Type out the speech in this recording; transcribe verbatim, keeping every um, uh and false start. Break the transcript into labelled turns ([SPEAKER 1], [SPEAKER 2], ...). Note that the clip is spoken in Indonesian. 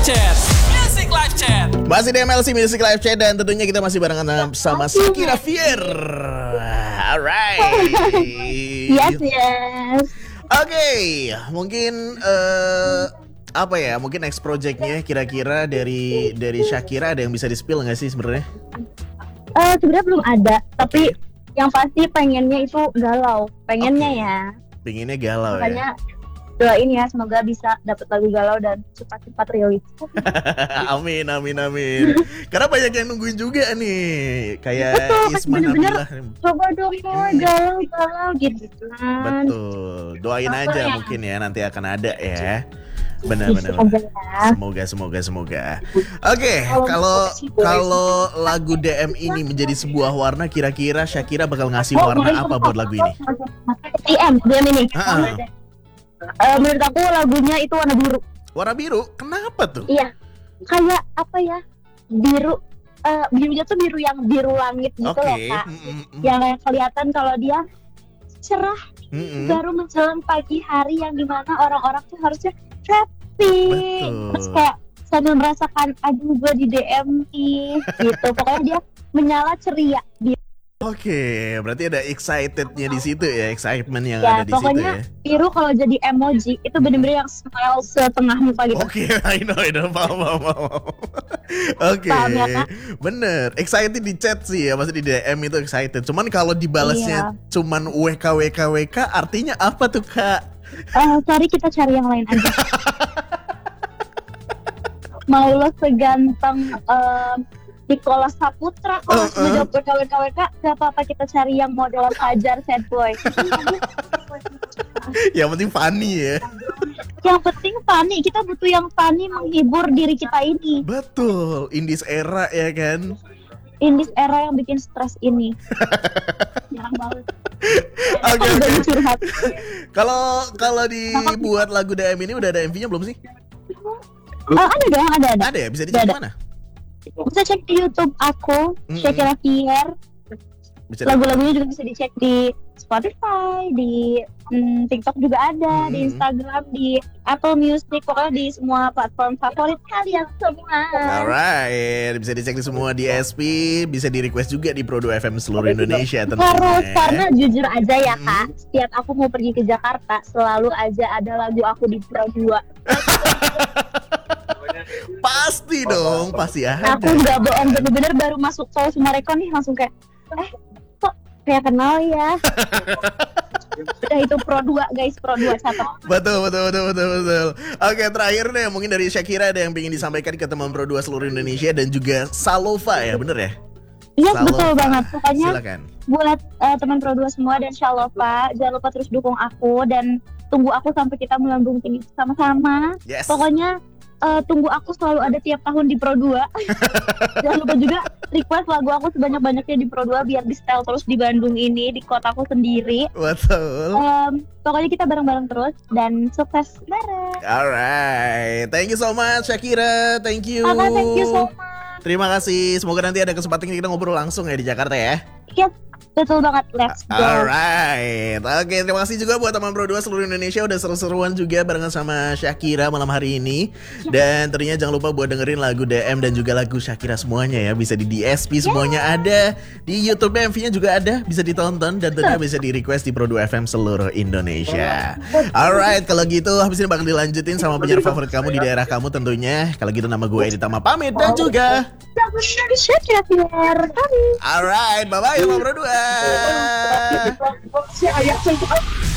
[SPEAKER 1] Chat. Music Live Chat.
[SPEAKER 2] Masih di M L C Music Live Chat dan tentunya kita masih barengan sama Shakira Fier. Alright.
[SPEAKER 3] Yes, yes.
[SPEAKER 2] Oke, mungkin uh, apa ya? Mungkin next projectnya kira-kira dari dari Shakira ada yang bisa di-spill nggak sih sebenarnya?
[SPEAKER 3] Uh, sebenarnya belum ada, tapi yang pasti pengennya itu galau, pengennya
[SPEAKER 2] Okay.
[SPEAKER 3] ya.
[SPEAKER 2] Pengennya galau
[SPEAKER 3] Makanya doain ya, semoga bisa dapat lagu galau dan cepat-cepat rilis.
[SPEAKER 2] ya. Amin, amin, amin. Karena banyak yang nungguin juga nih, kayak
[SPEAKER 3] Betul,
[SPEAKER 2] Isma
[SPEAKER 3] bener-bener
[SPEAKER 2] Nabila.
[SPEAKER 3] coba dong boy, galau galau gitu kan.
[SPEAKER 2] Betul, doain
[SPEAKER 3] Apa
[SPEAKER 2] aja
[SPEAKER 3] ya?
[SPEAKER 2] mungkin ya nanti akan ada ya. Benar-benar.
[SPEAKER 3] Semoga ya.
[SPEAKER 2] Semoga, semoga, semoga. Oke, kalau kalau lagu D M ini menjadi sebuah warna, kira-kira Shakira bakal ngasih warna apa buat lagu ini?
[SPEAKER 3] D M, D M ini.
[SPEAKER 2] Ha-ha.
[SPEAKER 3] Eh, menurut aku lagunya itu warna biru.
[SPEAKER 2] Warna biru, kenapa tuh?
[SPEAKER 3] Iya, kayak apa ya? Biru, eh, birunya tuh biru yang biru langit gitu
[SPEAKER 2] Oke.
[SPEAKER 3] loh kak.
[SPEAKER 2] mm, mm, mm.
[SPEAKER 3] Yang kayak kelihatan kalau dia cerah,
[SPEAKER 2] Mm-mm.
[SPEAKER 3] baru menjelang pagi hari yang dimana orang-orang tuh harusnya happy.
[SPEAKER 2] Betul.
[SPEAKER 3] Terus kayak sambil merasakan aduh gue di D M nih gitu. Pokoknya dia menyala ceria. Gitu.
[SPEAKER 2] Oke, berarti ada excitednya di situ ya, excitement yang
[SPEAKER 3] Ya
[SPEAKER 2] ada di situ
[SPEAKER 3] pokoknya
[SPEAKER 2] ya.
[SPEAKER 3] biru kalau jadi emoji itu bener-bener yang smile setengah muka gitu.
[SPEAKER 2] Oke, I know, I know, paham, paham, paham. Oke,
[SPEAKER 3] Paham ya, Kak?
[SPEAKER 2] bener. Excited di chat sih ya, maksudnya di D M itu excited. Cuman kalau dibalasnya cuman W K W K W K, artinya apa tuh kak?
[SPEAKER 3] Eh, cari kita cari yang lain aja. Mau lo seganteng um, Nicholas Saputra kalau
[SPEAKER 2] Uh-uh.
[SPEAKER 3] sudah jawab W K W K W K gak apa-apa, kita cari yang model Fajar sad boy.
[SPEAKER 2] Yang penting funny ya.
[SPEAKER 3] Yang penting funny, kita butuh yang funny menghibur diri kita ini.
[SPEAKER 2] Betul, in this era ya kan.
[SPEAKER 3] In this era yang bikin stres ini. Jarang banget.
[SPEAKER 2] Oke
[SPEAKER 3] Aku
[SPEAKER 2] oke.
[SPEAKER 3] udah curhat.
[SPEAKER 2] Kalau kalau dibuat lagu D M ini udah ada M V-nya belum sih?
[SPEAKER 3] Eh, ada dong, ada ada.
[SPEAKER 2] Ada ya, bisa dicek di
[SPEAKER 3] Ada.
[SPEAKER 2] mana?
[SPEAKER 3] Bisa cek di YouTube aku,
[SPEAKER 2] Mm-mm.
[SPEAKER 3] Shakira Fier.
[SPEAKER 2] Bisa di-
[SPEAKER 3] Lagu-lagunya juga bisa dicek di Spotify, di mm, TikTok juga ada,
[SPEAKER 2] Hmm.
[SPEAKER 3] di Instagram, di Apple Music, pokoknya di semua platform favorit kalian semua.
[SPEAKER 2] Alright, bisa dicek di semua di S P, bisa di request juga di Pro dua F M seluruh Indonesia tentunya.
[SPEAKER 3] Harus, karena jujur aja ya
[SPEAKER 2] Hmm.
[SPEAKER 3] kak, setiap aku mau pergi ke Jakarta, selalu aja ada lagu aku di Pro dua.
[SPEAKER 2] Pasti dong, pasti ada.
[SPEAKER 3] Aku nggak bohong, bener-bener baru masuk tol Sumarekon nih langsung kayak, eh kok kayak kenal ya. Udah itu Pro dua guys, Pro dua catat.
[SPEAKER 2] Betul, betul, betul, betul, betul. Oke, terakhir deh, mungkin dari Shakira ada yang ingin disampaikan ke teman Pro dua seluruh Indonesia dan juga Salova ya, bener ya?
[SPEAKER 3] Iya
[SPEAKER 2] Salova.
[SPEAKER 3] betul banget, pokoknya
[SPEAKER 2] Silakan.
[SPEAKER 3] buat uh, teman Pro dua semua dan Shalova, jangan lupa terus dukung aku dan tunggu aku sampai kita melambung tinggi sama-sama.
[SPEAKER 2] Yes.
[SPEAKER 3] Pokoknya uh, tunggu aku selalu ada tiap tahun di Pro dua. Jangan lupa juga request lagu aku sebanyak-banyaknya di Pro dua biar di style terus di Bandung ini, di kotaku sendiri.
[SPEAKER 2] Betul.
[SPEAKER 3] Um, pokoknya kita bareng-bareng terus dan sukses bareng.
[SPEAKER 2] Alright, thank you so much Shakira, thank you.
[SPEAKER 3] Kakak, thank you so much.
[SPEAKER 2] Terima kasih, semoga nanti ada kesempatan kita ngobrol langsung ya di Jakarta ya.
[SPEAKER 3] Yes, betul banget, let's go.
[SPEAKER 2] Alright, oke, terima kasih juga buat teman Pro dua seluruh Indonesia udah seru-seruan juga barengan sama Shakira malam hari ini. Dan tentunya jangan lupa buat dengerin lagu D M dan juga lagu Shakira semuanya ya. Bisa di D S P semuanya ada, di YouTube M V-nya juga ada, bisa ditonton dan tentunya bisa di request di Pro dua F M seluruh Indonesia. Alright, kalau gitu habis ini bakal dilanjutin sama penyiar favorit kamu di daerah kamu tentunya. Kalau gitu nama gue Editama pamit dan juga
[SPEAKER 3] Shakira Fier.
[SPEAKER 2] alright, bye-bye teman Pro dua.
[SPEAKER 3] Hai.